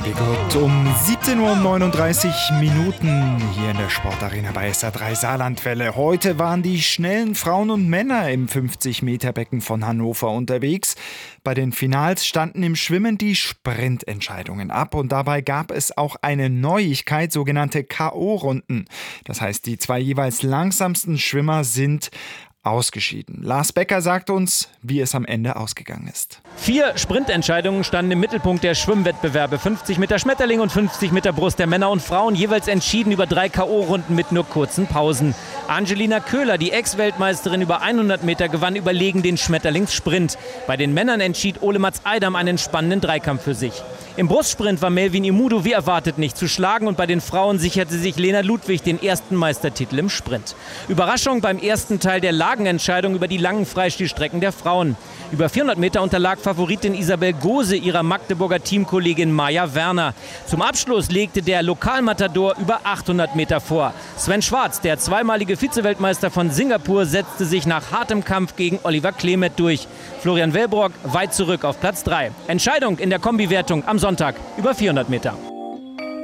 Be Good um 17:39 Uhr hier in der Sportarena bei SA3 Saarlandwelle. Heute waren die schnellen Frauen und Männer im 50-Meter-Becken von Hannover unterwegs. Bei den Finals standen im Schwimmen die Sprintentscheidungen ab und dabei gab es auch eine Neuigkeit, sogenannte K.O.-Runden. Das heißt, die zwei jeweils langsamsten Schwimmer sind ausgeschieden. Lars Becker sagt uns, wie es am Ende ausgegangen ist. 4 Sprintentscheidungen standen im Mittelpunkt der Schwimmwettbewerbe. 50 Meter Schmetterling und 50 Meter Brust der Männer und Frauen, jeweils entschieden über 3 K.O.-Runden mit nur kurzen Pausen. Angelina Köhler, die Ex-Weltmeisterin über 100 Meter, gewann überlegen den Schmetterlingssprint. Bei den Männern entschied Ole Mats Eidam einen spannenden Dreikampf für sich. Im Brustsprint war Melvin Imudu wie erwartet nicht zu schlagen und bei den Frauen sicherte sich Lena Ludwig den ersten Meistertitel im Sprint. Überraschung beim ersten Teil der Lagenentscheidung über die langen Freistilstrecken der Frauen. Über 400 Meter unterlag Favoritin Isabel Gose ihrer Magdeburger Teamkollegin Maja Werner. Zum Abschluss legte der Lokalmatador über 800 Meter vor. Sven Schwarz, der zweimalige Vizeweltmeister von Singapur, setzte sich nach hartem Kampf gegen Oliver Klemet durch. Florian Wellbrock weit zurück auf Platz 3. Entscheidung in der Kombiwertung am Sonntag über 400 Meter.